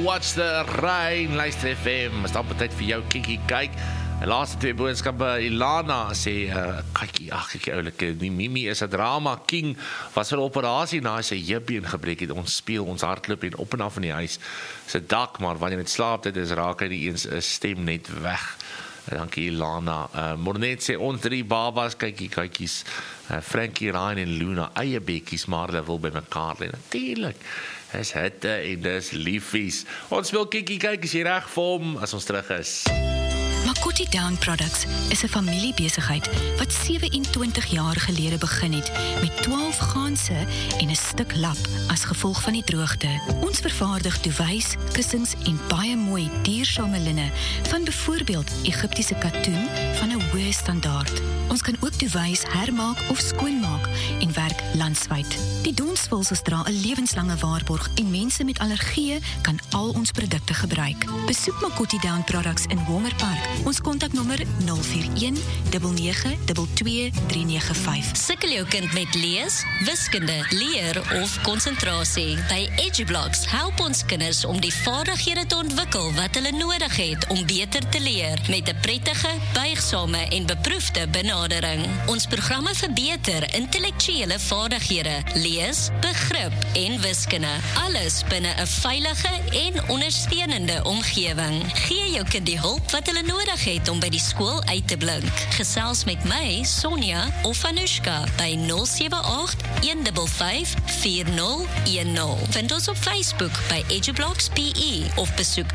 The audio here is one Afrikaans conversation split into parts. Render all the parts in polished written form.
Watch the Rain, Luister FM, is dan tyd vir jou Kiki kyk. En laaste twee boodskappe, Ilana sê, kykie, oulike, die Mimi is 'n drama king, was 'n operasie na sy heupbeen gebreek het, ons speel, ons hardloop en af in die huis, sy dak, maar wanneer het slaap, dit is raak hy die eens stem net weg. Dankie Ilana. Mornet sê, ons 3 babas, kykies, Frankie, Ryan en Luna, eie bekkies, maar hulle wil by mekaar lê. Natuurlijk, is hitte en dis liefies. Ons wil kyk, is jy reg vir hom, as ons terug is. Makoti Down Products is 'n familiebesigheid wat 27 jaar gelede begin het met 12 ganse en 'n stuk lap as gevolg van die droogte. Ons vervaardig duwys, kussings en baie mooi duursame linne van byvoorbeeld Egiptiese katoen van 'n hoë standaard. Ons kan ook duwys hermaak of skoonmaak en werk landwyd. Die donsvulsels dra 'n lewenslange waarborg en mense met allergieë kan al ons produkte gebruik. Besoek Makoti Down Products in Homer Park. Ons kontaknommer 041 9922 395. Sukkel jou kind met lees, wiskunde, leer of konsentrasie? By EduBlocks help ons kinders om die vaardighede te ontwikkel wat hulle nodig het om beter te leer met 'n prettige, buigsame en beproefde benadering. Ons programme verbeter intellektuele vaardighede, lees, begrip en wiskunde. Alles binne 'n veilige en ondersteunende omgewing. Gee jou kind die hulp wat hulle nodig het om by die skool uit te blink. Gesels met my, Sonja of Anushka by 078 155 4010. Vind ons op Facebook by EduBlocks PE of besoek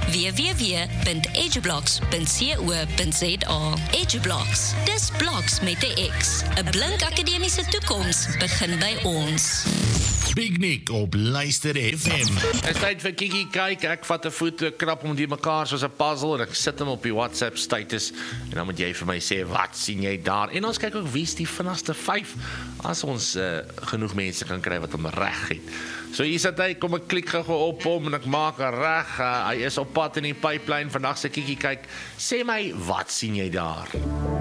www.edublocks.co.za. EduBlocks, dis bloks met 'n X. 'n blink akademiese toekoms begin by ons. Big Nick op Luister FM. Het is tyd vir Kiki kyk, ek vat 'n foto, knap om die mekaar soos 'n puzzle en ek sit hom op die WhatsApp status en dan moet jy vir my sê, wat sien jy daar? En ons kyk ook wie is die vinnigste 5 as ons genoeg mense kan kry wat hom reg het. So hier sit hy, kom ek klik gou op hom en ek maak reg, hy is op pad in die pipeline, vandag se Kiki kyk, sê my, wat sien jy daar?